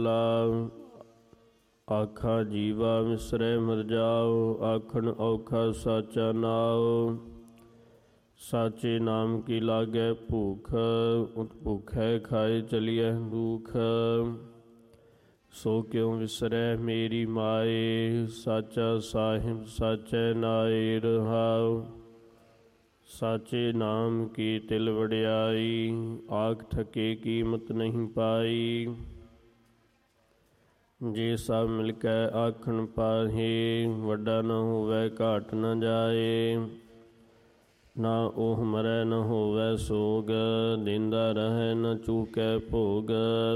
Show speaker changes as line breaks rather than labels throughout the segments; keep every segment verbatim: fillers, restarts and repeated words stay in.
ਲਾ ਆਖਾ ਜੀਵਾ ਮਿਸਰੈ ਮਰ ਜਾਓ, ਆਖਣ ਔਖਾ ਸਾਚਾ ਨਾਉ। ਸਾਚੇ ਨਾਮ ਕੀ ਲਾਗੈ ਭੂਖ, ਉਤ ਭੁਖੈ ਖਾਏ ਚਲੀਐ ਦੁਖ। ਸੋ ਕਿਉ ਵਿਸਰੈ ਮੇਰੀ ਮਾਏ, ਸਾਚਾ ਸਾਹਿਬ ਸਾਚੈ ਨਾਏ ਰਹਾਉ। ਸਾਚੇ ਨਾਮ ਕੀ ਤਿਲ ਵਡਿਆਈ, ਆਖ ਥਕੇ ਕੀਮਤ ਨਹੀਂ ਪਾਈ। ਜੇ ਸਭ ਮਿਲ ਕੇ ਆਖਣ ਪਾਹੇ, ਵੱਡਾ ਨ ਹੋਵੈ ਘਾਟ ਨ ਜਾਏ। ਨਾ ਉਹ ਮਰੈ ਨ ਹੋਵੈ ਸੋਗ, ਦਿੰਦਾ ਰਹੈ ਨ ਚੂਕੈ ਭੋਗ।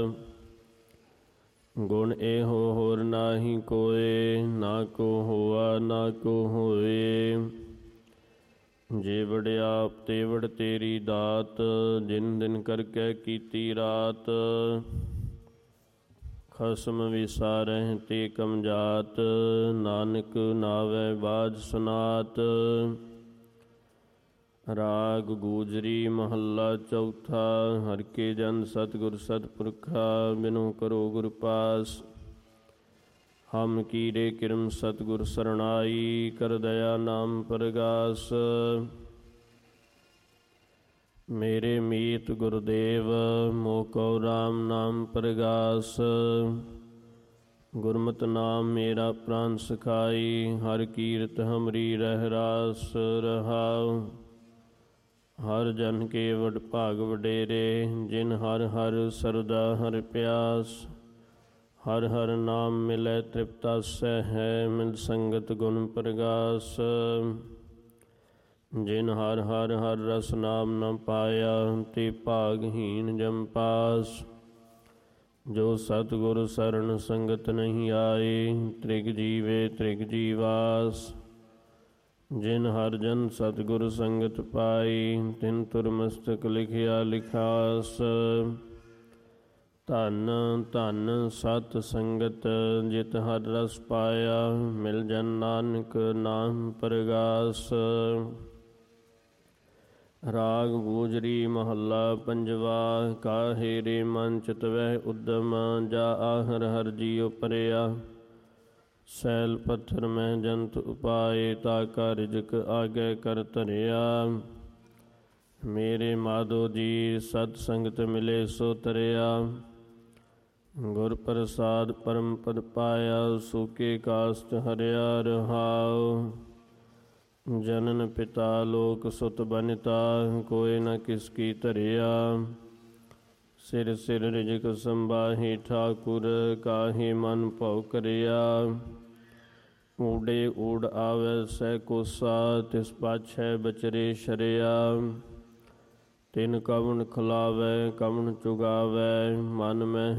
ਗੁਣ ਇਹੋ ਹੋਰ ਨਾਹੀ ਕੋਇ, ਨਾ ਕੋ ਹੋਆ ਨਾ ਕੋ ਹੋਏ। ਜੇ ਵਡਿਆਪ ਤੇ ਵਡ ਤੇਰੀ ਦਾਤ, ਜਿਨ ਦਿਨ ਕਰਕੇ ਕੀਤੀ ਰਾਤ। ਖਸਮ ਵਿਸਾਰਹਿ ਤੇ ਕਮਜਾਤ, ਨਾਨਕ ਨਾਵੈ ਬਾਝ ਸੁਨਾਤ। ਰਾਗ ਗੂਜਰੀ ਮਹੱਲਾ ਚੌਥਾ। ਹਰਿ ਕੇ ਜਨ ਸਤਿਗੁਰ ਸਤਿਪੁਰਖਾ, ਬਿਨੁ ਕਰੋ ਗੁਰ ਪਾਸ। ਹਮ ਕੀਰੇ ਕਿਰਮ ਸਤਿਗੁਰ ਸਰਣਾਈ, ਕਰ ਦਇਆ ਨਾਮ ਪਰਗਾਸ। ਮੇਰੇ ਮੀਤ ਗੁਰਦੇਵ, ਮੋਹ ਕਉ ਰਾਮ ਨਾਮ ਪਰਗਾਸ। ਗੁਰਮਤਿ ਨਾਮ ਮੇਰਾ ਪ੍ਰਾਨ ਸਖਾਈ, ਹਰ ਕੀਰਤ ਹਮਰੀ ਰਹਿ ਰਾਸ ਰਹਾਉ। ਹਰ ਜਨ ਕੇ ਵਡ ਭਾਗ ਵਡੇਰੇ, ਜਿਨ ਹਰ ਹਰ ਸਰਦਾ ਹਰਿ ਪਿਆਸ। ਹਰ ਹਰ ਨਾਮ ਮਿਲੈ ਤ੍ਰਿਪਤਾਸੈ ਹੈ, ਮਿਲ ਸੰਗਤ ਗੁਣ ਪਰਗਾਸ। ਜਿਨ ਹਰ ਹਰ ਹਰ ਰਸ ਨਾਮ ਨ ਪਾਇਆ, ਤੇ ਭਾਗਹੀਨ ਜਮ ਪਾਸ। ਜੋ ਸਤਿਗੁਰ ਸਰਣ ਸੰਗਤ ਨਹੀਂ ਆਏ, ਤ੍ਰਿਗ ਜੀਵੇ ਤ੍ਰਿਗ ਜੀਵਾਸ। ਜਿਨ ਹਰ ਜਨ ਸਤਿਗੁਰ ਸੰਗਤ ਪਾਈ, ਤਿਨ ਤੁਰ ਮਸਤਕ ਲਿਖਿਆ ਲਿਖਾਸ। ਧਨ ਧਨ ਸਤ ਸੰਗਤ, ਜਿਤ ਹਰ ਰਸ ਪਾਇਆ, ਮਿਲ ਜਨ ਨਾਨਕ ਨਾਮ ਪਰਗਾਸ। ਰਾਗ ਗੂਜਰੀ ਮਹੱਲਾ ਪੰਜਵਾ। ਕਾਹੇ ਰੇ ਮਨ ਚਿਤਵਹਿ ਉਦਮ, ਜਾ ਆਹਰ ਹਰ ਜੀਉ ਪਰਿਆ। ਸੈਲ ਪੱਥਰ ਮੈਂ ਜੰਤ ਉਪਾਏ, ਤਾ ਕਾ ਰਿਜਕ ਆਗੇ ਕਰ ਧਰਿਆ। ਮੇਰੇ ਮਾਧੋ ਜੀ ਸਤ ਸੰਗਤ ਮਿਲੇ ਸੋ ਤਰਿਆ। ਗੁਰ ਪ੍ਰਸਾਦ ਪਰਮ ਪਦ ਪਾਇਆ, ਸੂਕੇ ਕਾਸਟ ਹਰਿਆ ਰਹਾਉ। ਜਨਨ ਪਿਤਾ ਲੋਕ ਸੁਤ ਬਨਿਤਾ, ਕੋਇ ਨ ਕਿਸ ਕੀ ਧਰਿਆ। ਸਿਰ ਸਿਰ ਰਿਜਕ ਸੰਬਾਹੀ ਠਾਕੁਰ, ਕਾਹੇ ਮਨ ਭਉ ਕਰਿਆ। ਊਡੇ ਊੜ ਆਵੈ ਸਹਿ ਕੋਸਾ, ਤਿਸ ਪਾਛੈ ਬਚਰੇ ਸ਼ਰਿਆ। ਤਿਨ ਕਵਣ ਖਿਲਾਵੈ ਕਵਣ ਚੁਗਾਵੈ, ਮਨ ਮੈਂ